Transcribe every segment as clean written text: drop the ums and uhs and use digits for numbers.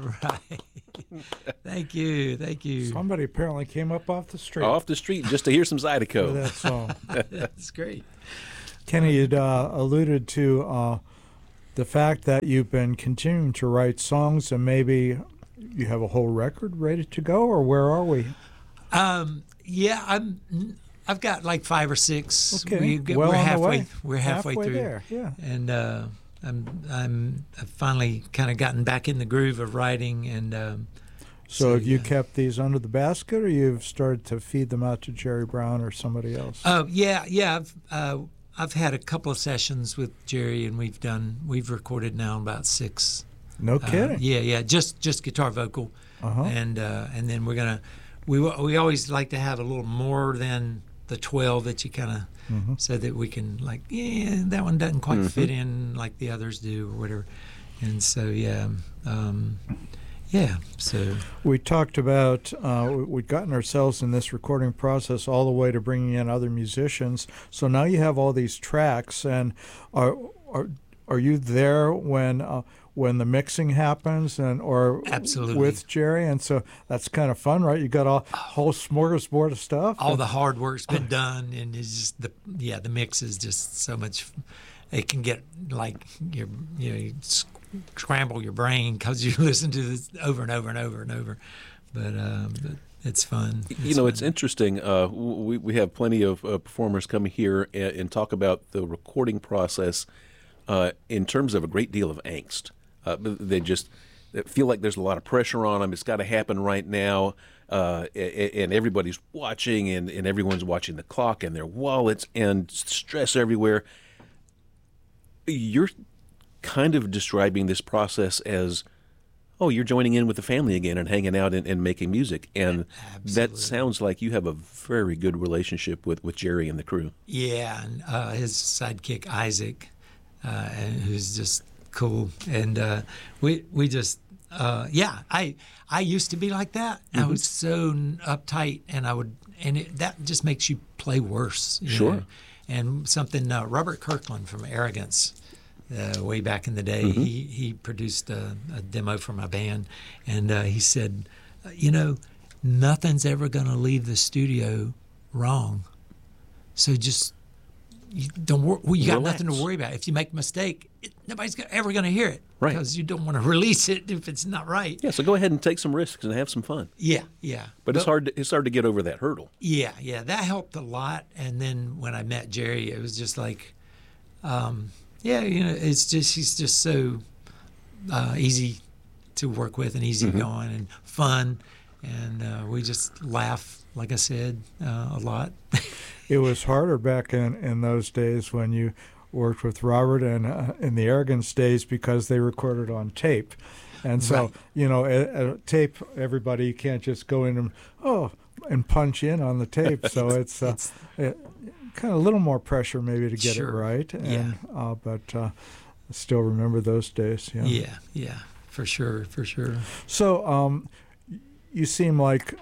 Right. Thank you. Thank you. Somebody apparently came up off the street. Off the street just to hear some for Zydeco. that song. That's great. Kenny, you'd alluded to the fact that you've been continuing to write songs, and maybe you have a whole record ready to go, or where are we? Yeah, I've got like 5 or 6. Okay, We're on the halfway. way. We're halfway through. there. Yeah. And I've finally kind of gotten back in the groove of writing, and So have you yeah. kept these under the basket, or you've started to feed them out to Jerry Brown or somebody else? Yeah. I've had a couple of sessions with Jerry, and we've recorded now about 6. No kidding. Yeah, just guitar vocal, Uh-huh. and then we always like to have a little more than the 12 that you kind of so that we can that one doesn't quite fit in like the others do or whatever, and so so We talked about we'd gotten ourselves in this recording process all the way to bringing in other musicians. So now you have all these tracks, and are you there when the mixing happens or Absolutely. with Jerry? And so that's kind of fun, right? You got a whole smorgasbord of stuff. all the hard work's been done, and it's just the mix is just so much. It can get like you scramble your brain because you listen to this over and over and over and over, but it's fun. It's interesting. We have plenty of performers come here and talk about the recording process in terms of a great deal of angst. They just feel like there's a lot of pressure on them. It's got to happen right now, and everybody's watching, and everyone's watching the clock and their wallets, and stress everywhere. You're kind of describing this process as, you're joining in with the family again and hanging out and making music. And Absolutely. that sounds like you have a very good relationship with Jerry and the crew. Yeah, and his sidekick Isaac, who's just cool, and we just I used to be like that. I was so uptight, and that just makes you play worse. You Sure. know? And something Robert Kirkland from Arrogance. Way back in the day, he produced a demo for my band, and he said, nothing's ever going to leave the studio wrong. So just you got Relax. nothing to worry about. If you make a mistake, nobody's ever going to hear it, Right. because you don't want to release it if it's not right. Yeah, so go ahead and take some risks and have some fun. Yeah. But it's hard to get over that hurdle. Yeah, that helped a lot. And then when I met Jerry, it was just like, he's just so easy to work with and easy going and fun, and we just laugh, like I said, a lot. It was harder back in those days when you worked with Robert and in the Arrogance days, because they recorded on tape. And so, Right. a tape, everybody, you can't just go in and punch in on the tape. So it's kind of a little more pressure maybe to get Sure. it right. Yeah. But I still remember those days. Yeah. Yeah, for sure. So you seem like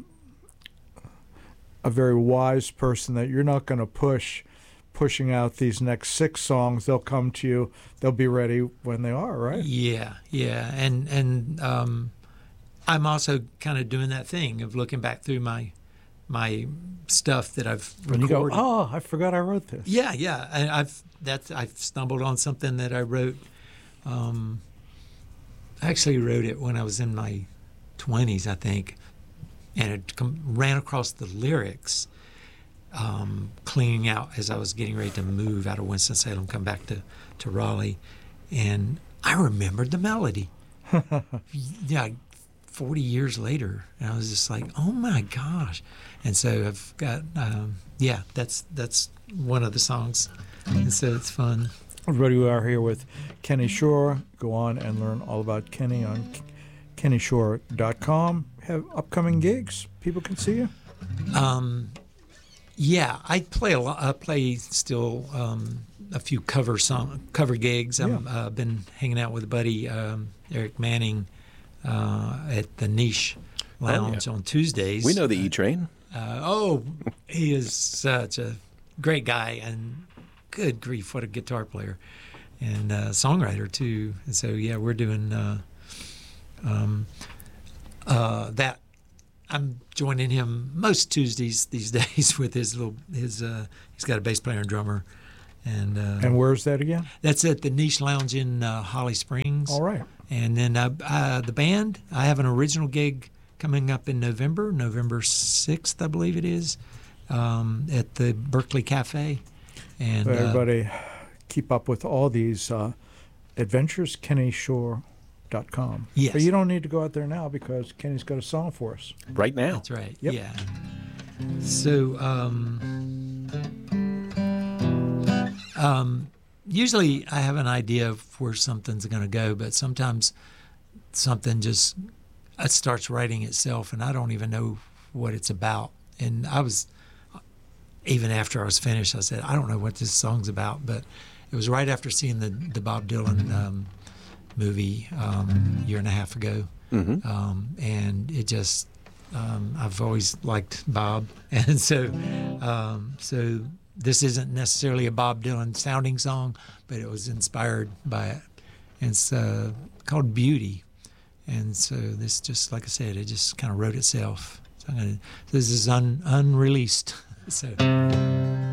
a very wise person, that you're not going to pushing out these next 6 songs. They'll come to you. They'll be ready when they are, right? Yeah, and I'm also kind of doing that thing of looking back through my stuff that I've recorded. And you go, I forgot I wrote this. Yeah, and I've stumbled on something that I wrote. I actually wrote it when I was in my 20s, I think, and it ran across the lyrics, cleaning out as I was getting ready to move out of Winston-Salem, come back to Raleigh, and I remembered the melody. 40 years later, and I was just like, oh my gosh. And so I've got that's one of the songs, and so it's fun. Everybody, we are here with Kenny Shore. Go on and learn all about Kenny on KennyShore.com. Have upcoming gigs. People can see you. Yeah, I play a lot. I play still a few cover gigs. I've been hanging out with a buddy, Eric Manning, at the Niche Lounge on Tuesdays. We know the E-Train. He is such a great guy, and good grief, what a guitar player and songwriter too. And so we're doing That I'm joining him most Tuesdays these days with his he's got a bass player and drummer, And where's that again? that's at the Niche Lounge in Holly Springs. All right. And then the band, I have an original gig coming up in November 6th, I believe it is, at the Berkeley Cafe. And Everybody keep up with all these adventures, KennyShore.com. Yes. But you don't need to go out there now because Kenny's got a song for us. Right now. that's right. Yep. Yeah. So usually I have an idea of where something's going to go, but sometimes something just it starts writing itself, and I don't even know what it's about. And I was, even after I was finished, I said, I don't know what this song's about, but it was right after seeing the Bob Dylan movie a year and a half ago. And it just, I've always liked Bob. And so this isn't necessarily a Bob Dylan sounding song, but it was inspired by it. And it's called Beauty. And so this just, like I said, it just kind of wrote itself. So this is unreleased. So.